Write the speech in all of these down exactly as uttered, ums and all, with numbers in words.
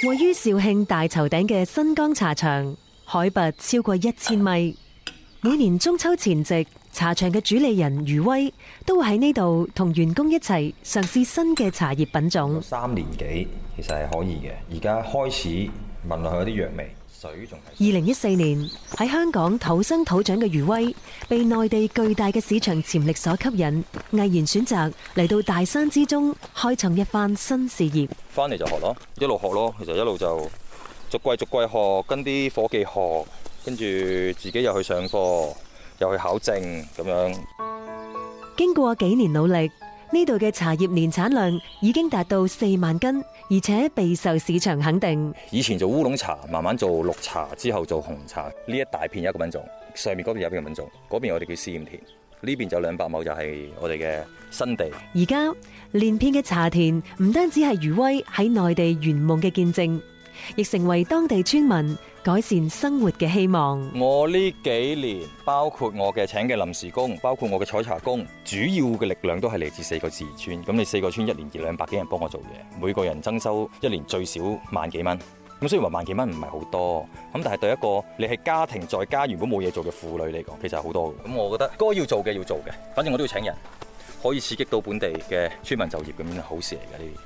位於肇慶大頭頂嘅新江茶場，海拔超過一千米。每年中秋前夕，茶場嘅主理人余威都會喺呢度同員工一齊嘗試新嘅茶葉品種。 三年幾其實係可以嘅，而家開始聞落去有啲藥味。水仲係。 二零一四年喺香港土生土長嘅余威，被內地巨大嘅市場潛力所吸引，毅然選擇嚟到大山之中開創一番新事業。 翻嚟就學咯，一路學咯，其實一路就逐季逐季學，跟啲夥計學，跟住自己又去上課，又去考證咁樣。 經過幾年努力，呢度嘅茶葉年產量已經達到四萬斤，而且備受市場肯定。 以前做烏龍茶，慢慢做綠茶，之後做紅茶。呢一大片有一個品種，上面嗰邊有一個品種，嗰邊我哋叫試驗田，呢邊就兩百畝就係我哋嘅新地。 而家連片嘅茶田唔單止係余威喺內地圓夢嘅見證，亦成為當地村民改善生活嘅希望。 我呢幾年，包括我嘅請嘅臨時工，包括我嘅採茶工，主要嘅力量都係嚟自四個自然村。咁你四個村一年二兩百幾人幫我做嘢，每個人增收一年最少萬幾蚊。咁雖然話萬幾蚊唔係好多，咁但係對一個你係家庭在家原本冇嘢做嘅婦女嚟講，其實係好多嘅。咁我覺得該要做嘅要做嘅，反正我都要請人，可以刺激到本地嘅村民就業，咁樣好事嚟嘅呢啲。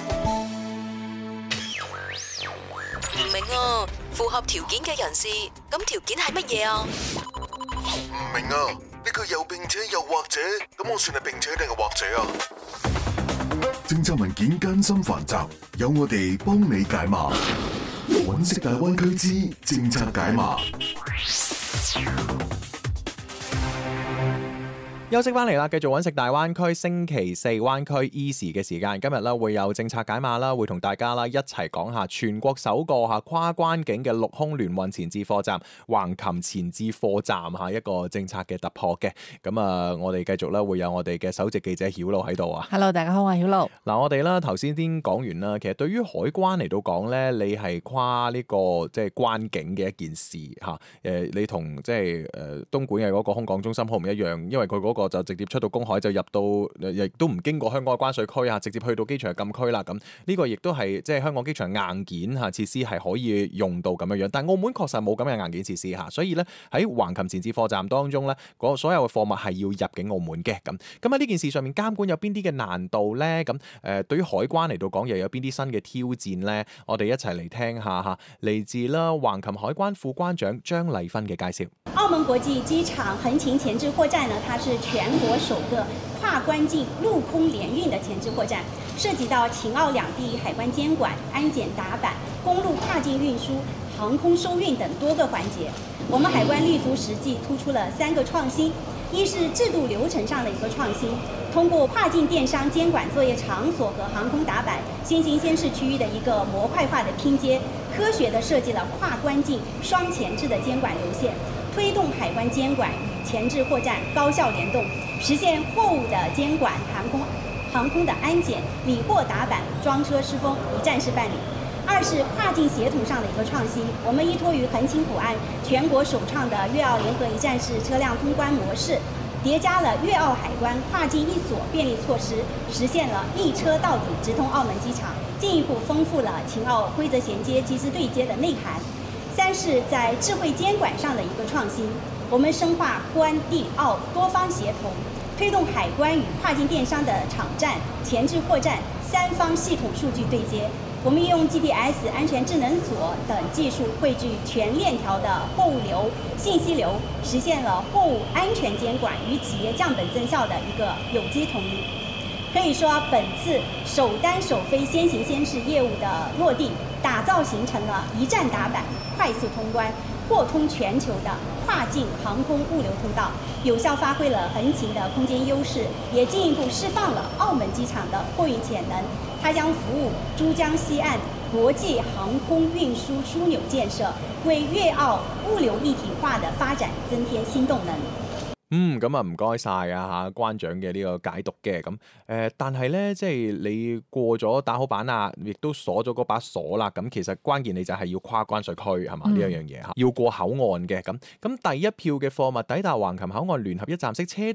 唔明啊，符合條件嘅人士，咁條件係乜嘢啊？ 唔明啊，呢個又並且又或者，咁我算係並且定係或者啊？政策文件艱辛繁雜，有我哋幫你解碼。揾食大灣區之政策解碼。 休息翻嚟啦，繼續揾食大灣區星期四灣區 Easy 嘅時間，今日咧會有政策解碼啦，會同大家啦一齊講下全國首個吓跨關境嘅陸空聯運前置貨站橫琴前置貨站吓一個政策嘅突破嘅。咁啊，我哋繼續咧會有我哋嘅首席記者曉露喺度啊。 Hello， 大家好，我係曉露。 嗱，我哋啦頭先先講完啦，其實對於海關嚟到講咧，你係跨呢個即係關境嘅一件事吓。誒，你同即係誒東莞嘅嗰個空港中心好唔一樣，因為佢嗰個就直接出到公海就入到，亦都唔經過香港嘅關稅區啊，直接去到機場嘅禁區啦。咁呢個亦都係即係香港機場硬件嚇設施係可以用到咁樣樣。但係澳門確實冇咁嘅硬件設施嚇，所以咧喺橫琴前置貨站當中咧，嗰所有嘅貨物係要入境澳門嘅。咁咁喺呢件事上面監管有邊啲嘅難度咧？咁誒對於海關嚟到講又有邊啲新嘅挑戰咧？我哋一齊嚟聽下嚇，嚟自啦橫琴海關副關長張麗芬嘅介紹。 澳門國際機場橫琴前置貨站呢，它是全國首個跨關境陸空聯運的前置貨站，涉及到秦澳兩地海關監管、安檢打板、公路跨境運輸、航空收運等多個環節。我們海關立足實際，突出了三個創新：一是制度流程上的一個創新，通過跨境電商監管作業場所和航空打板先行先試區域的一個模塊化的拼接，科學地設計了跨關境雙前置的監管流線，推動海關監管與前置貨站高效聯動，實現貨物的監管、航空航空的安檢、理貨打板、裝車施封一站式辦理。二是跨境協同上的一個創新，我們依託於橫琴浦岸全國首創的粵澳聯合一站式車輛通關模式，疊加了粵澳海關跨境一鎖便利措施，實現了一車到底直通澳門機場，進一步豐富了秦澳規則銜接、機制對接的內涵。三是在智慧監管上的一個創新，我們深化關地澳多方協同，推動海關與跨境電商的場站、前置貨站三方系統數據對接。我們運用 G P S 安全智能鎖等技術，匯聚全鏈條的貨物流、信息流，實現了貨物安全監管與企業降本增效的一個有機統一。可以說，本次首單首飛先行先試業務的落地，打造形成了一站打板、快速通關、貨通全球的跨境航空物流通道，有效發揮了橫琴的空間優勢，也進一步釋放了澳門機場的貨運潛能。它將服務珠江西岸國際航空運輸樞紐建設，為粵澳物流一體化的發展增添新動能。 嗯，咁啊唔該晒啊嚇關長嘅呢個解讀嘅咁誒，但係咧即係你過咗打好板啦，亦都鎖咗嗰把鎖啦，咁其實關鍵你就係要跨關稅區係嘛呢一樣嘢嚇，要過口岸嘅咁咁第一票嘅貨物抵達橫琴口岸聯合一站式車